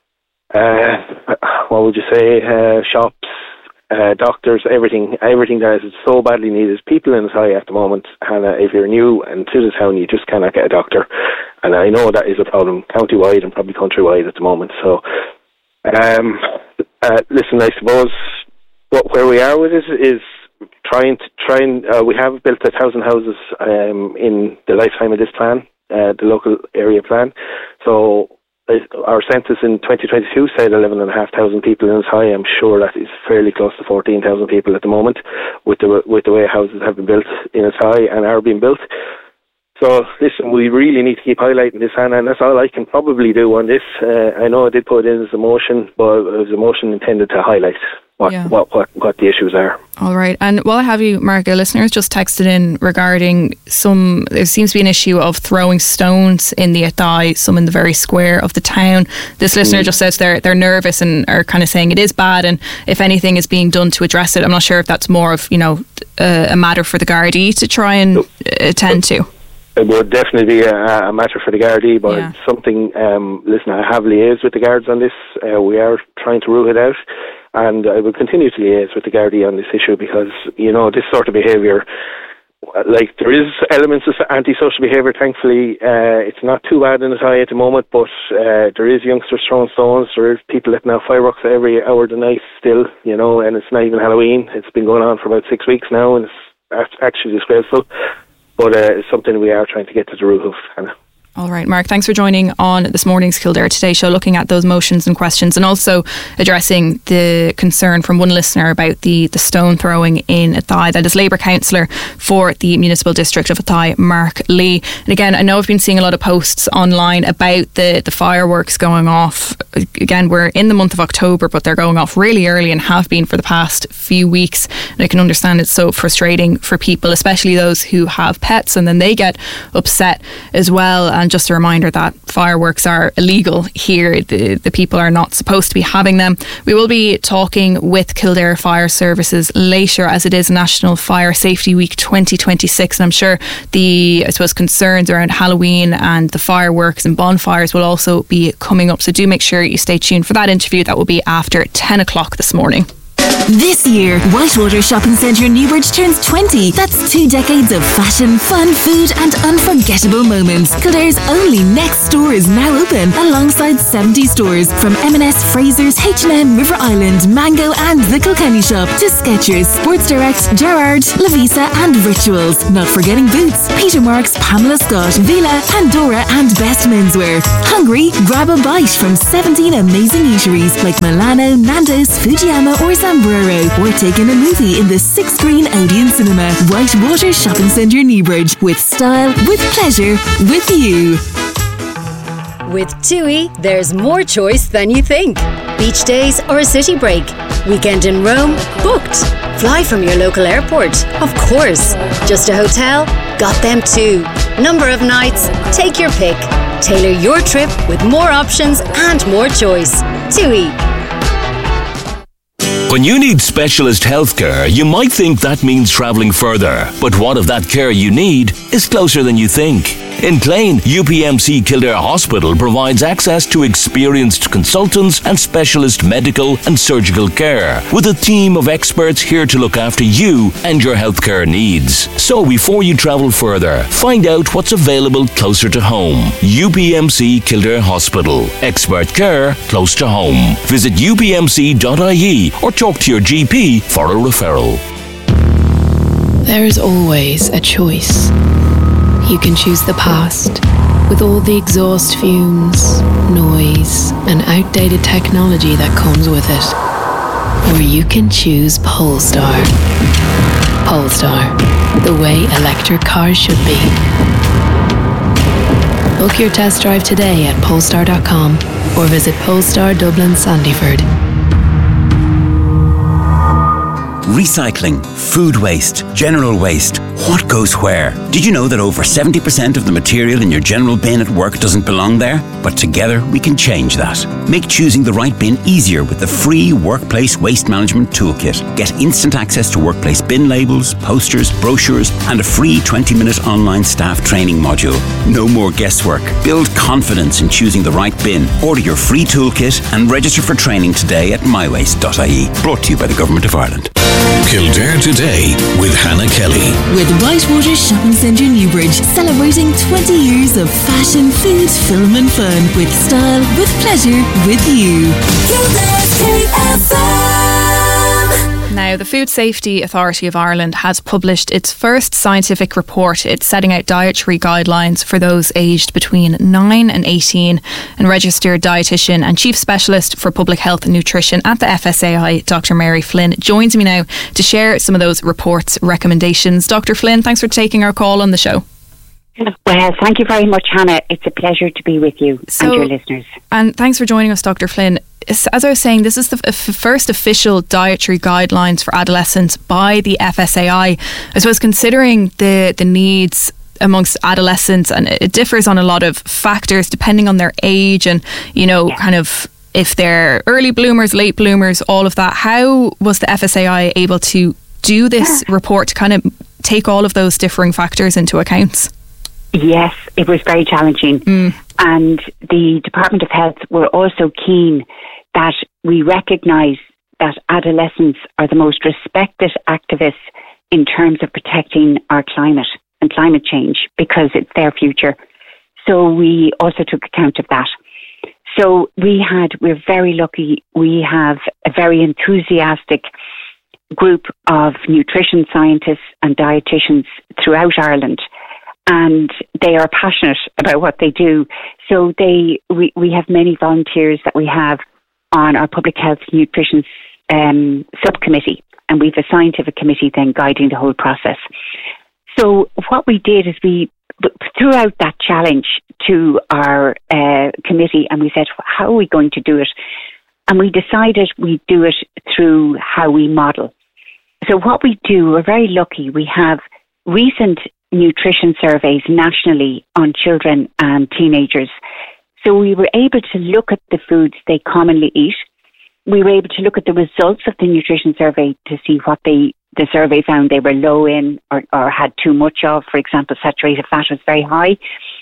what would you say, shops, doctors, everything that is so badly needed. People in Athy at the moment, and if you're new and to the town, you just cannot get a doctor, and I know that is a problem county-wide and probably countrywide at the moment. So listen, I suppose where we are with it is we have built 1,000 houses in the lifetime of this plan, the local area plan. So our census in 2022 said 11,500 people in Athy. I'm sure that is fairly close to 14,000 people at the moment, with the way houses have been built in Athy and are being built. So listen, we really need to keep highlighting this, Hannah, and that's all I can probably do on this. I know I did put it in as a motion, but it was a motion intended to highlight what the issues are. All right, and while I have you, Mark, our listeners just texted in regarding there seems to be an issue of throwing stones in the Athy, some in the very square of the town. This listener just says they're nervous and are kind of saying it is bad, and if anything is being done to address it. I'm not sure if that's more of a matter for the Gardaí to try and attend to. It would definitely be a matter for the Gardaí, but it's something, listen, I have liaised with the Guards on this. We are trying to rule it out, and I will continue to liaise with the Gardaí on this issue, because, this sort of behaviour, there is elements of antisocial behaviour, thankfully. It's not too bad in Athy at the moment, but there is youngsters throwing stones, there is people letting out fireworks every hour of the night still, and it's not even Halloween. It's been going on for about 6 weeks now, and it's actually disgraceful. But it's something we are trying to get to the root of, Hannah. All right, Mark, thanks for joining on this morning's Kildare Today show, looking at those motions and questions, and also addressing the concern from one listener about the stone throwing in Athy. That is Labour councillor for the Municipal District of Athy, Mark Lee. And again, I know I've been seeing a lot of posts online about the fireworks going off. Again, we're in the month of October, but they're going off really early and have been for the past few weeks. And I can understand it's so frustrating for people, especially those who have pets, and then they get upset as well. And just a reminder that fireworks are illegal here. The people are not supposed to be having them. We will be talking with Kildare Fire Services later, as it is National Fire Safety Week 2026. And I'm sure the concerns around Halloween and the fireworks and bonfires will also be coming up. So do make sure you stay tuned for that interview. That will be after 10 o'clock this morning. This year, Whitewater Shopping Centre Newbridge turns 20. That's 2 decades of fashion, fun, food and unforgettable moments. Kildare's only next store is now open, alongside 70 stores from M&S, Fraser's, H&M, River Island, Mango and The Kilkenny Shop to Skechers, Sports Direct, Gerrard, Lavisa and Rituals. Not forgetting Boots, Peter Marks, Pamela Scott, Vila, Pandora and Best Menswear. Hungry? Grab a bite from 17 amazing eateries like Milano, Nando's, Fujiyama or Zambrero. Or take in a movie in the 6-screen Odeon Cinema. Whitewater Shopping Centre Newbridge. With style, with pleasure, with you. With TUI, there's more choice than you think. Beach days or a city break. Weekend in Rome? Booked. Fly from your local airport? Of course. Just a hotel? Got them too. Number of nights? Take your pick. Tailor your trip with more options and more choice. TUI. When you need specialist healthcare, you might think that means travelling further. But what if that care you need is closer than you think? In Clane, UPMC Kildare Hospital provides access to experienced consultants and specialist medical and surgical care, with a team of experts here to look after you and your healthcare needs. So before you travel further, find out what's available closer to home. UPMC Kildare Hospital. Expert care close to home. Visit upmc.ie or talk to your GP for a referral. There is always a choice. You can choose the past, with all the exhaust fumes, noise, and outdated technology that comes with it. Or you can choose Polestar. Polestar, the way electric cars should be. Book your test drive today at polestar.com or visit Polestar Dublin Sandyford. Recycling, food waste, general waste. What goes where? Did you know that over 70% of the material in your general bin at work doesn't belong there? But together we can change that. Make choosing the right bin easier with the free Workplace Waste Management Toolkit. Get instant access to workplace bin labels, posters, brochures, and a free 20-minute online staff training module. No more guesswork. Build confidence in choosing the right bin. Order your free toolkit and register for training today at mywaste.ie. Brought to you by the Government of Ireland. Kildare Today with Hannah Kelly. With Whitewater Shopping Centre Newbridge, celebrating 20 years of fashion, food, film and fun. With style, with pleasure, with you. Kildare KFM. Now, the Food Safety Authority of Ireland has published its first scientific report. It's setting out dietary guidelines for those aged between 9 and 18. And registered dietitian and chief specialist for public health and nutrition at the FSAI, Dr. Mary Flynn, joins me now to share some of those reports' recommendations. Dr. Flynn, thanks for taking our call on the show. Well, thank you very much, Hannah. It's a pleasure to be with you and your listeners. And thanks for joining us, Dr. Flynn. As I was saying, this is the first official dietary guidelines for adolescents by the FSAI. I suppose considering the needs amongst adolescents, and it differs on a lot of factors depending on their age and, kind of if they're early bloomers, late bloomers, all of that. How was the FSAI able to do this report to kind of take all of those differing factors into account? Yes, it was very challenging. And the Department of Health were also keen that we recognise that adolescents are the most respected activists in terms of protecting our climate and climate change, because it's their future. So we also took account of that. So we're very lucky. We have a very enthusiastic group of nutrition scientists and dietitians throughout Ireland, and they are passionate about what they do. So we have many volunteers that we have on our Public Health Nutrition subcommittee, and we have a scientific committee then guiding the whole process. So what we did is we threw out that challenge to our committee, and we said, how are we going to do it? And we decided we'd do it through how we model. So what we do, we're very lucky, we have recent nutrition surveys nationally on children and teenagers. So we were able to look at the foods they commonly eat. We were able to look at the results of the nutrition survey to see what the survey found they were low in or had too much of. For example, saturated fat was very high.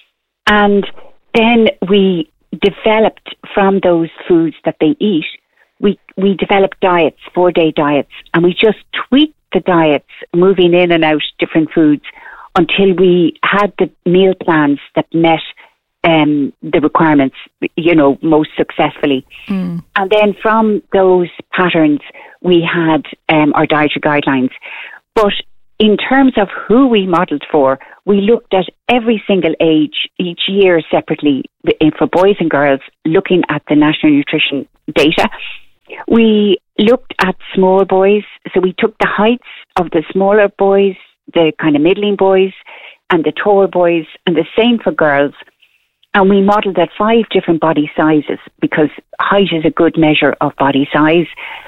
And then we developed from those foods that they eat we developed diets, 4-day diets, and we just tweaked the diets, moving in and out different foods until we had the meal plans that met the requirements, most successfully. And then from those patterns, we had our dietary guidelines. But in terms of who we modelled for, we looked at every single age, each year separately, for boys and girls, looking at the National Nutrition data. We looked at small boys, so we took the heights of the smaller boys, the kind of middling boys, and the tall boys, and the same for girls. And we modelled at 5 different body sizes, because height is a good measure of body size.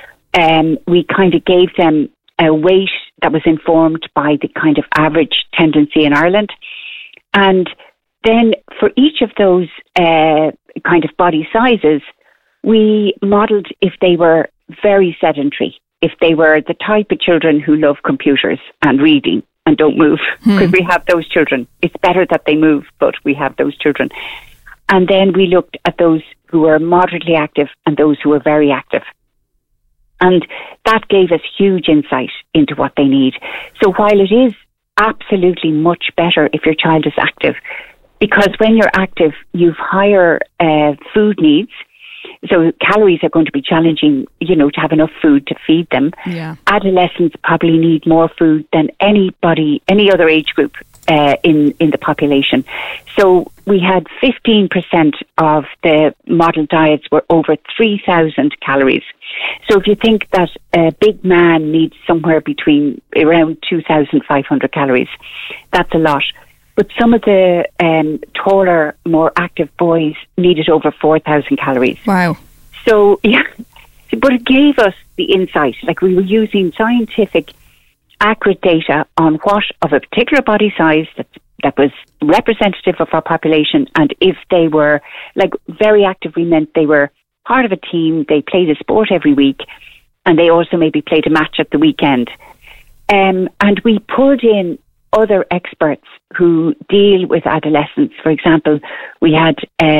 We kind of gave them a weight that was informed by the kind of average tendency in Ireland. And then for each of those kind of body sizes, we modelled if they were very sedentary, if they were the type of children who love computers and reading and don't move, because we have those children. It's better that they move, but we have those children. And then we looked at those who were moderately active and those who were very active. And that gave us huge insight into what they need. So while it is absolutely much better if your child is active, because when you're active, you've higher food needs. So calories are going to be challenging, to have enough food to feed them. Yeah. Adolescents probably need more food than any other age group in the population. So we had 15% of the model diets were over 3,000 calories. So if you think that a big man needs somewhere between around 2,500 calories, that's a lot. But some of the taller, more active boys needed over 4,000 calories. Wow. So, yeah, but it gave us the insight. Like, we were using scientific, accurate data on what of a particular body size that was representative of our population. And if they were, like, very active, we meant they were part of a team, they played a sport every week, and they also maybe played a match at the weekend. And we pulled in other experts who deal with adolescents. For example, we had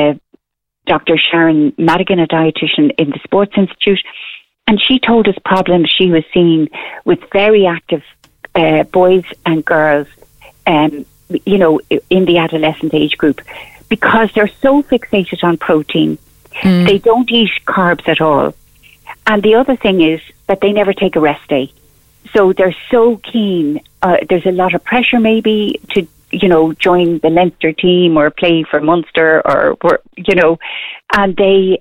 Dr. Sharon Madigan, a dietitian in the Sports Institute, and she told us problems she was seeing with very active boys and girls, in the adolescent age group, because they're so fixated on protein. They don't eat carbs at all. And the other thing is that they never take a rest day. So they're so keen. There's a lot of pressure maybe to, join the Leinster team or play for Munster and they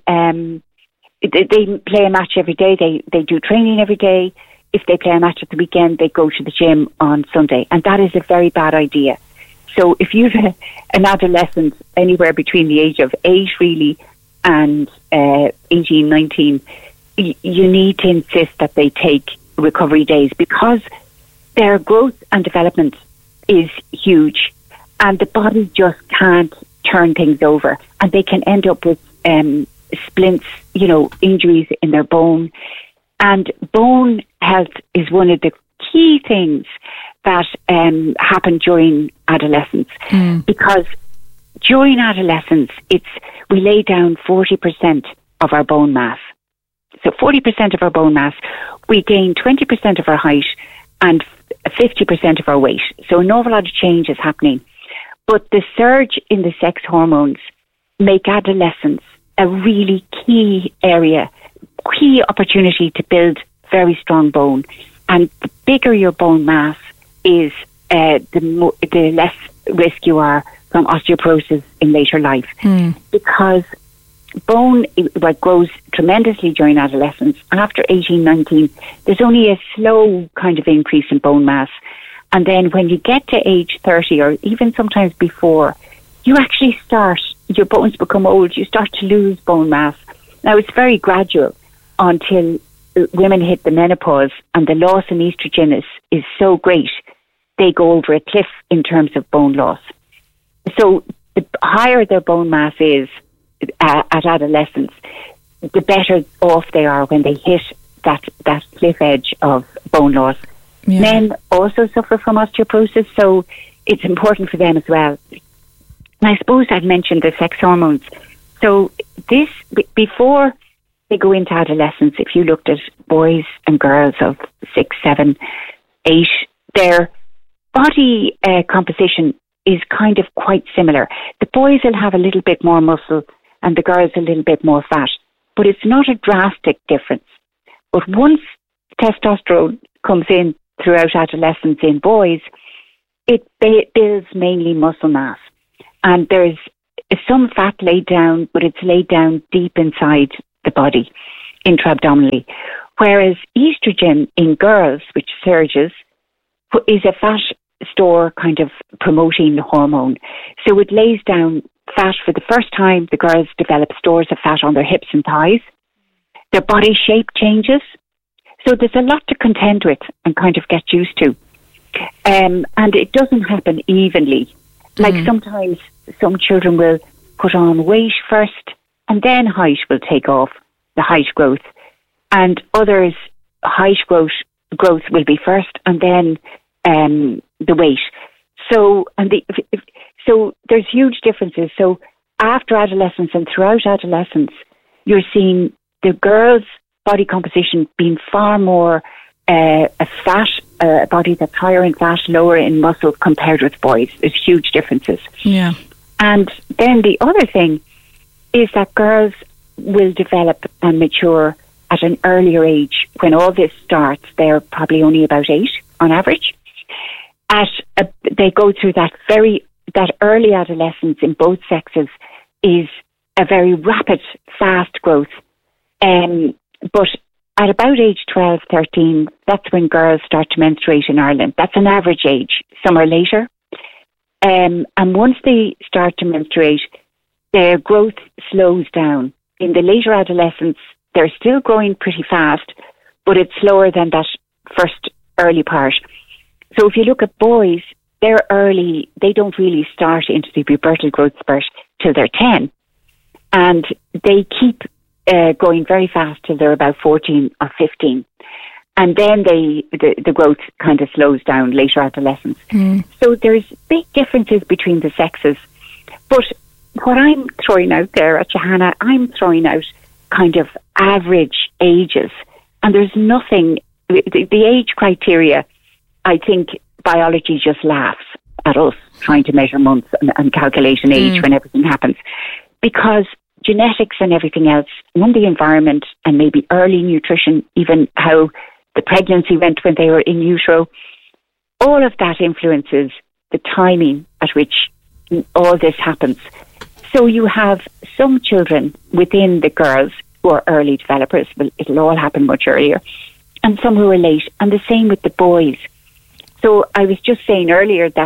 play a match every day. They do training every day. If they play a match at the weekend, they go to the gym on Sunday. And that is a very bad idea. So if you've an adolescent anywhere between the age of 8 really and 18, 19, you need to insist that they take recovery days, because their growth and development is huge and the body just can't turn things over, and they can end up with splints, injuries in their bone. And bone health is one of the key things that happen during adolescence, because during adolescence we lay down 40% of our bone mass. So 40% of our bone mass, we gain 20% of our height and 50% of our weight. So an awful lot of change is happening. But the surge in the sex hormones make adolescence a really key area, key opportunity to build very strong bone. And the bigger your bone mass is, the less risk you are from osteoporosis in later life. Because bone grows tremendously during adolescence. After 18, 19, there's only a slow kind of increase in bone mass. And then when you get to age 30, or even sometimes before, you actually your bones become old, you start to lose bone mass. Now, it's very gradual until women hit the menopause, and the loss in estrogen is so great, they go over a cliff in terms of bone loss. So the higher their bone mass is at adolescence, the better off they are when they hit that cliff edge of bone loss. Yeah. Men also suffer from osteoporosis, so it's important for them as well. And I suppose I'd mentioned the sex hormones. So this, before they go into adolescence, if you looked at boys and girls of 6, 7, 8, their body composition is kind of quite similar. The boys will have a little bit more muscle and the girls a little bit more fat, but it's not a drastic difference. But once testosterone comes in throughout adolescence in boys, it builds mainly muscle mass. And there's some fat laid down, but it's laid down deep inside the body, intra-abdominally. Whereas estrogen in girls, which surges, is a fat store kind of promoting hormone. So it lays down fat for the first time. The girls develop stores of fat on their hips and thighs. Their body shape changes. So there's a lot to contend with and kind of get used to. And it doesn't happen evenly. Like sometimes some children will put on weight first and then height will take off, the height growth. And others, height growth will be first and then the weight. So so there's huge differences. So after adolescence and throughout adolescence, you're seeing the girls' body composition being far more a fat body that's higher in fat, lower in muscle compared with boys. There's huge differences. Yeah. And then the other thing is that girls will develop and mature at an earlier age. When all this starts, they're probably only about 8 on average. They go through that early adolescence in both sexes is a very rapid, fast growth. But at about age 12, 13, that's when girls start to menstruate in Ireland. That's an average age. Some are later. And once they start to menstruate, their growth slows down. In the later adolescence, they're still growing pretty fast, but it's slower than that first early part. So if you look at boys, they're early. They don't really start into the pubertal growth spurt till they're 10. And they keep going very fast till they're about 14 or 15. And then the growth kind of slows down later adolescence. So there's big differences between the sexes. But what I'm throwing out there at Johanna, I'm throwing out kind of average ages. And there's nothing, the age criteria, I think biology just laughs at us trying to measure months and calculate an age when everything happens. Because genetics and everything else, and the environment and maybe early nutrition, even how the pregnancy went when they were in utero, all of that influences the timing at which all this happens. So you have some children within the girls who are early developers, it'll all happen much earlier, and some who are late, and the same with the boys. So I was just saying earlier that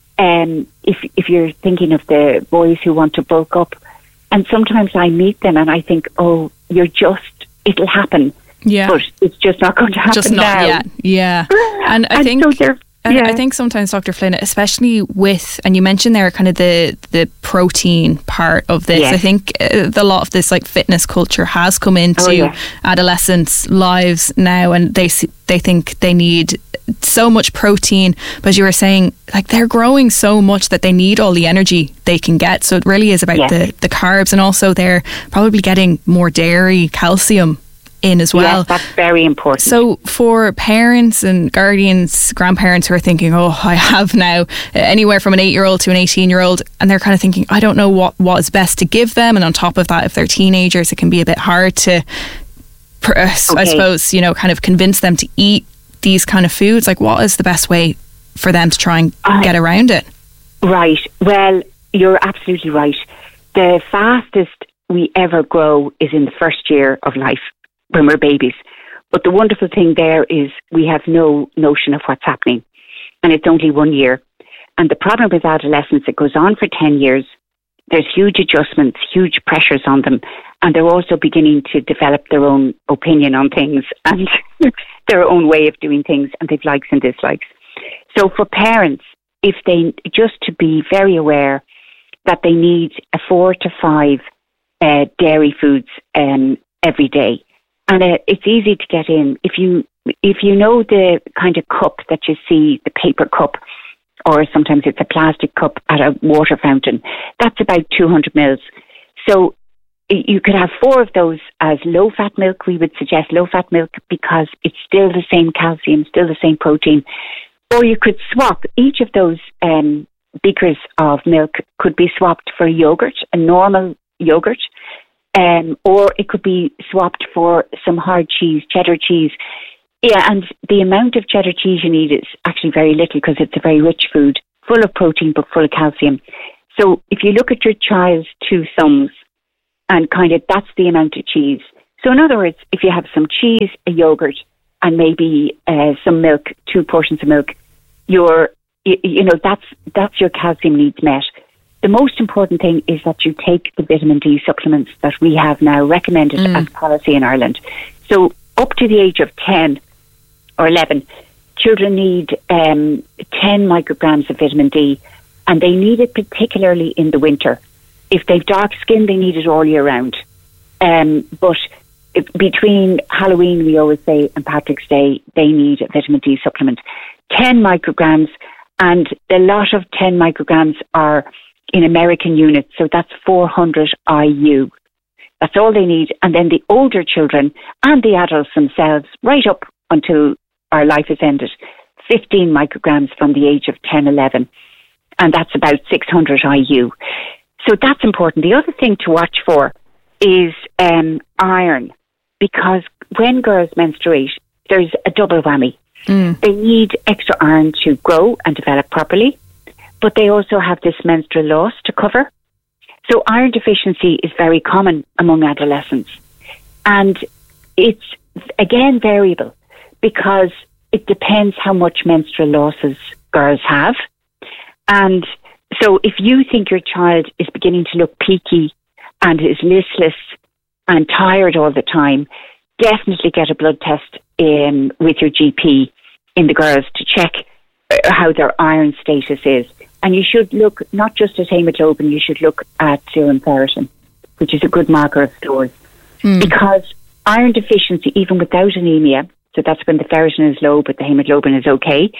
if you're thinking of the boys who want to bulk up, and sometimes I meet them and I think, oh, it'll happen. Yeah. But it's just not going to happen just not now. yet. Yeah. And I think... I think sometimes, Dr. Flynn, especially with, and you mentioned there kind of the protein part of this, I think a lot of this like fitness culture has come into adolescents' lives now, and they think they need so much protein, but as you were saying, like they're growing so much that they need all the energy they can get. So it really is about the carbs, and also they're probably getting more dairy, calcium in as well. Yes, that's very important. So for parents and guardians, grandparents who are thinking, oh, I have now anywhere from an 8-year-old to an 18-year-old, and they're kind of thinking, I don't know what is best to give them, and on top of that, if they're teenagers, it can be a bit hard to, I suppose, kind of convince them to eat these kind of foods. Like, what is the best way for them to try and get around it? Right. Well, you're absolutely right. The fastest we ever grow is in the first year of life, when we're babies. But the wonderful thing there is we have no notion of what's happening. And it's only 1 year. And the problem with adolescence, it goes on for 10 years. There's huge adjustments, huge pressures on them. And they're also beginning to develop their own opinion on things and their own way of doing things. And they've likes and dislikes. So for parents, if they just to be very aware that they need 4 to 5 dairy foods every day. And it's easy to get in. If you know the kind of cup that you see, the paper cup, or sometimes it's a plastic cup at a water fountain, that's about 200 mils. So you could have 4 of those as low-fat milk. We would suggest low-fat milk because it's still the same calcium, still the same protein. Or you could swap each of those beakers of milk could be swapped for yogurt, a normal yogurt, or it could be swapped for some hard cheese, cheddar cheese. Yeah, and the amount of cheddar cheese you need is actually very little because it's a very rich food, full of protein but full of calcium. So if you look at your child's 2 sums and kind of that's the amount of cheese. So in other words, if you have some cheese, a yogurt, and maybe some milk, 2 portions of milk, that's your calcium needs met. The most important thing is that you take the vitamin D supplements that we have now recommended as policy in Ireland. So up to the age of 10 or 11, children need 10 micrograms of vitamin D, and they need it particularly in the winter. If they've dark skin, they need it all year round. But between Halloween, we always say, and Patrick's Day, they need a vitamin D supplement. 10 micrograms, and a lot of 10 micrograms are in American units, so that's 400 IU. That's all they need. And then the older children and the adults themselves, right up until our life is ended, 15 micrograms from the age of 10, 11. And that's about 600 IU. So that's important. The other thing to watch for is iron, because when girls menstruate, there's a double whammy. They need extra iron to grow and develop properly, but they also have this menstrual loss to cover. So iron deficiency is very common among adolescents. And it's, again, variable because it depends how much menstrual losses girls have. And so if you think your child is beginning to look peaky and is listless and tired all the time, definitely get a blood test with your GP in the girls to check how their iron status is. And you should look not just at hemoglobin, you should look at serum ferritin, which is a good marker of stores. Because iron deficiency, even without anemia, so that's when the ferritin is low but the hemoglobin is okay,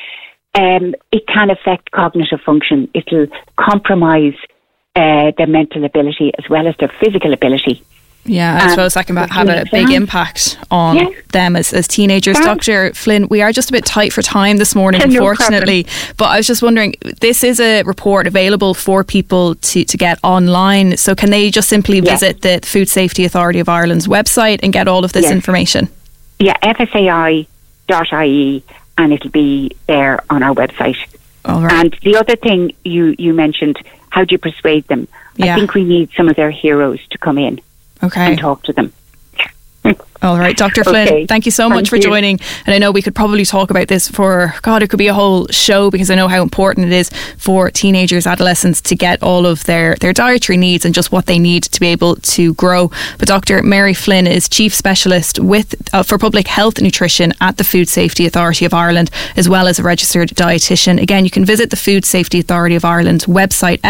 it can affect cognitive function. It'll compromise their mental ability as well as their physical ability. Yeah, I suppose that can have a big impact on them as teenagers. Dr. Flynn, we are just a bit tight for time this morning, unfortunately. But I was just wondering, this is a report available for people to get online. So can they just simply visit the Food Safety Authority of Ireland's website and get all of this information? Yeah, fsai.ie, and it'll be there on our website. All right. And the other thing you mentioned, how do you persuade them? I think we need some of their heroes to come in. Okay. And talk to them. All right, Dr. Flynn, thank you so much for joining. And I know we could probably talk about this for, it could be a whole show, because I know how important it is for teenagers, adolescents to get all of their dietary needs and just what they need to be able to grow. But Dr. Mary Flynn is Chief Specialist for Public Health and Nutrition at the Food Safety Authority of Ireland, as well as a registered dietitian. Again, you can visit the Food Safety Authority of Ireland's website,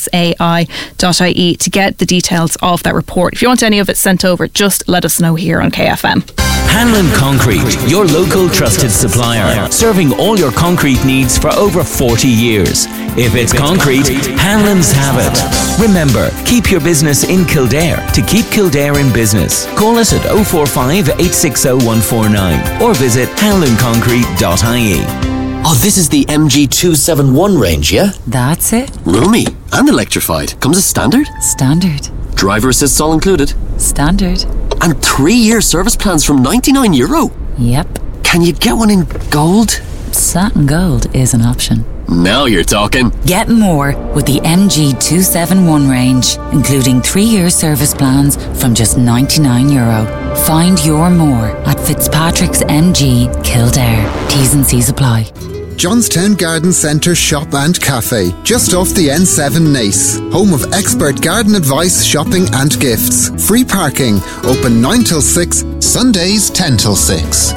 fsai.ie, to get the details of that report. If you want any of it sent over, just let us know here on KFM. Hanlon Concrete, your local trusted supplier, serving all your concrete needs for over 40 years. If it's concrete, Hanlon's have it. Remember, keep your business in Kildare to keep Kildare in business. Call us at 045 860 149 or visit hanlonconcrete.ie. Oh, this is the MG271 range, yeah? That's it. Roomy and electrified. Comes as standard? Standard. Driver assists all included? Standard. And 3-year service plans from €99? Yep. Can you get one in gold? Satin gold is an option. Now you're talking. Get more with the MG271 range, including 3-year service plans from just €99. Find your more at Fitzpatrick's MG Kildare. T's and C's apply. Johnstown Garden Centre Shop and Cafe, just off the N7 Nace. Home of expert garden advice, shopping and gifts. Free parking, open 9 till 6, Sundays 10 till 6.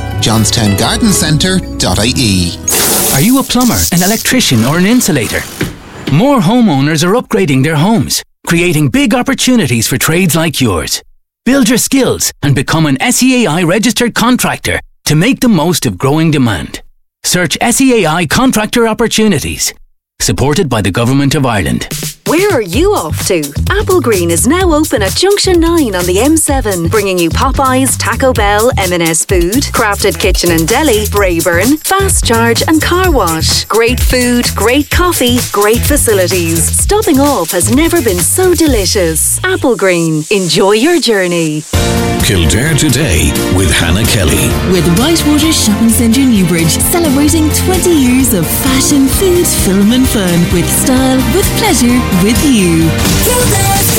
johnstowngardencentre.ie. Are you a plumber, an electrician or an insulator? More homeowners are upgrading their homes, creating big opportunities for trades like yours. Build your skills and become an SEAI registered contractor to make the most of growing demand. Search SEAI Contractor Opportunities. Supported by the Government of Ireland. Where are you off to? Applegreen is now open at Junction 9 on the M7, bringing you Popeyes, Taco Bell, M&S Food, Crafted Kitchen and Deli, Brayburn, Fast Charge and Car Wash. Great food, great coffee, great facilities. Stopping off has never been so delicious. Applegreen. Enjoy your journey. Kildare Today with Hannah Kelly. With Whitewater Shopping Centre Newbridge, celebrating 20 years of fashion, food, film and fun. With style, with pleasure, with you. Kildare's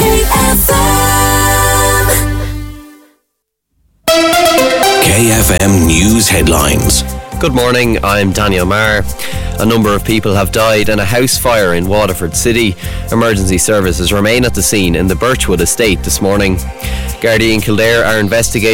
KFM News Headlines. Good morning, I'm Daniel Marr. A number of people have died in a house fire in Waterford City. Emergency services remain at the scene in the Birchwood estate this morning. Gardaí in Kildare are investigating